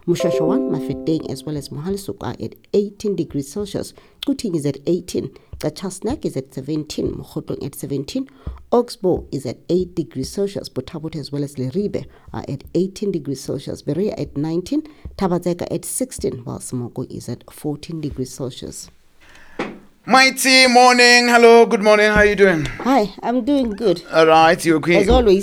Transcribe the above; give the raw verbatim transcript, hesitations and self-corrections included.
Mushashawan, Mafeteng, as well as Mohalisuk are at eighteen degrees Celsius. Kuting is at eighteen. Gachasnak is at seventeen. Mokhotlong at seventeen. Oxbow is at eight degrees Celsius. Botabot as well as Leribe are at eighteen degrees Celsius. Berea at nineteen. Tabazeka at sixteen. While Smoko is at fourteen degrees Celsius. Mighty morning. Hello, good morning. How are you doing? Hi, I'm doing good. All right, you okay? As always.